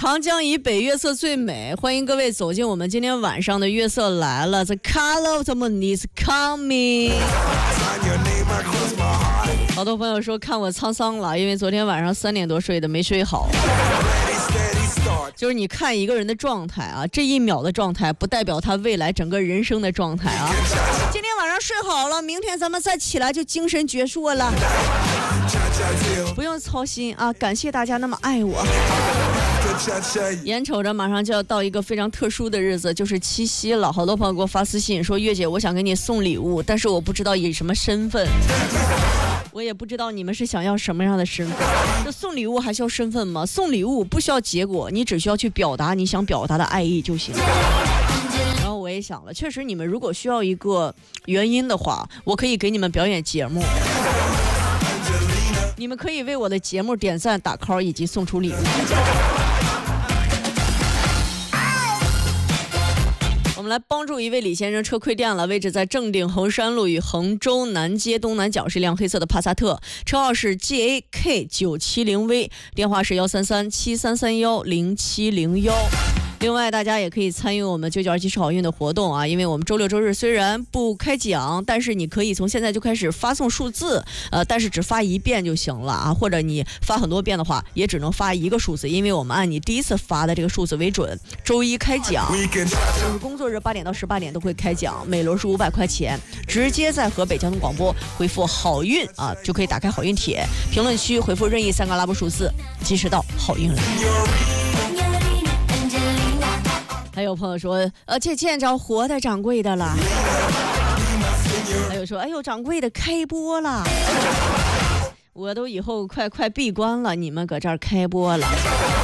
长江以北月色最美，欢迎各位走进我们今天晚上的月色来了。The color of the moon is coming。好多朋友说看我沧桑了，因为昨天晚上3点多睡的，没睡好。就是你看一个人的状态啊，这一秒的状态不代表他未来整个人生的状态啊。今天晚上睡好了，明天咱们再起来就精神矍铄了，不用操心啊。感谢大家那么爱我。眼瞅着马上就要到一个非常特殊的日子，就是七夕了。好多朋友给我发私信说，月姐我想给你送礼物，但是我不知道以什么身份，我也不知道你们是想要什么样的身份。这送礼物还需要身份吗？送礼物不需要结果，你只需要去表达你想表达的爱意就行。然后我也想了，确实你们如果需要一个原因的话，我可以给你们表演节目，你们可以为我的节目点赞打 call 以及送出礼物。我们来帮助一位李先生，车亏电了，位置在正定衡山路与衡州南街东南角，是一辆黑色的帕萨特，车号是 GAK970V， 电话是13373310701。另外大家也可以参与我们99集市好运的活动啊，因为我们周六周日虽然不开奖，但是你可以从现在就开始发送数字，但是只发1遍就行了啊，或者你发很多遍的话也只能发1个数字，因为我们按你第一次发的这个数字为准。周一开奖，就是工作日8点到18点都会开奖，每轮是500块钱，直接在河北交通广播回复好运啊，就可以打开好运帖，评论区回复任意3个阿拉伯数字，及时到好运来。还有朋友说，这见着活的掌柜的了。还有说，哎呦，掌柜的开播了。我都以后快闭关了，你们搁这儿开播了。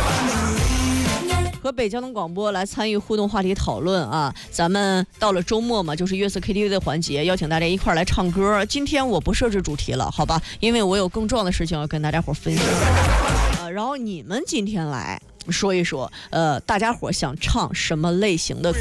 河北交通广播来参与互动话题讨论啊！咱们到了周末嘛，就是月色 KTV 的环节，邀请大家一块儿来唱歌。今天我不设置主题了，好吧？因为我有更重要的事情要跟大家伙分享。然后你们今天来说一说，大家伙想唱什么类型的歌？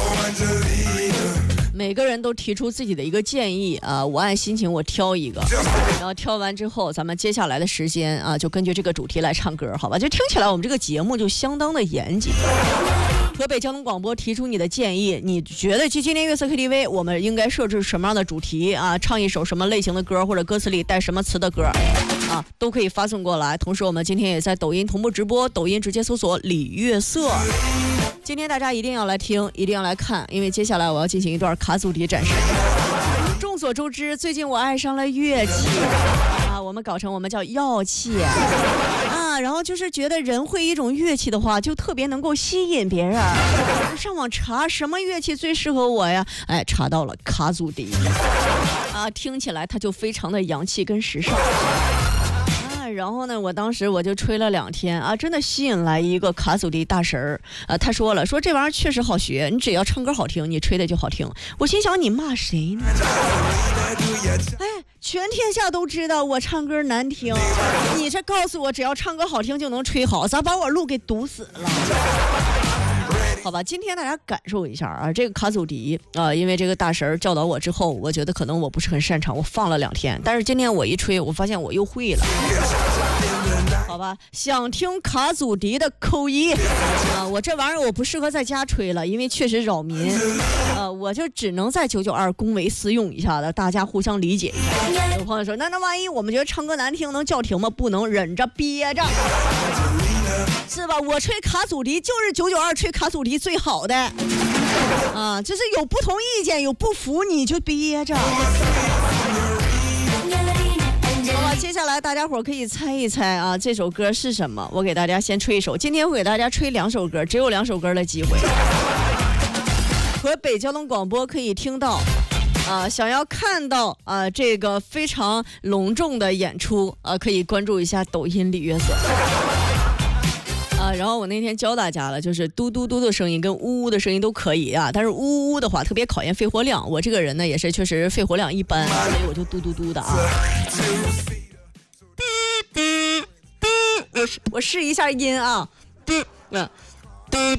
每个人都提出自己的一个建议啊，我按心情我挑一个，然后挑完之后，咱们接下来的时间啊，就根据这个主题来唱歌，好吧？就听起来我们这个节目就相当的严谨。河北交通广播提出你的建议，你觉得今天月色 KTV 我们应该设置什么样的主题啊？唱一首什么类型的歌，或者歌词里带什么词的歌啊，都可以发送过来。同时我们今天也在抖音同步直播，抖音直接搜索李月色。今天大家一定要来听，一定要来看，因为接下来我要进行一段卡祖笛展示。众所周知，最近我爱上了乐器啊，我们搞成我们叫药器啊，然后就是觉得人会一种乐器的话，就特别能够吸引别人。上网查什么乐器最适合我呀？哎，查到了卡祖笛啊，听起来它就非常的洋气跟时尚。然后呢，我当时我就吹了2天啊，真的吸引来一个卡祖笛大神儿啊，他说这玩意儿确实好学，你只要唱歌好听，你吹的就好听。我心想，你骂谁呢？哎，全天下都知道我唱歌难听，你这告诉我只要唱歌好听就能吹好，咋把我路给堵死了？好吧，今天大家感受一下啊，这个卡祖笛啊，因为这个大神教导我之后，我觉得可能我不是很擅长，我放了2天，但是今天我一吹，我发现我又会了。好吧，想听卡祖笛的扣1啊，我这玩意儿我不适合在家吹了，因为确实扰民，我就只能在992公维私用一下的，大家互相理解一下。有朋友说，那万一我们觉得唱歌难听能叫停吗？不能，忍着憋着。是吧？我吹卡祖笛就是992吹卡祖笛最好的啊，就是有不同意见有不服你就憋着。好吧，接下来大家伙可以猜一猜啊，这首歌是什么？我给大家先吹一首，今天我给大家吹2首歌，只有2首歌的机会。河北交通广播可以听到啊，想要看到啊这个非常隆重的演出啊，可以关注一下抖音李月色。然后我那天教大家了，就是嘟嘟嘟的声音跟呜呜的声音都可以啊，但是呜呜的话特别考验肺活量，我这个人呢也是确实肺活量一般，所以我就嘟嘟嘟的啊。我试一下音啊，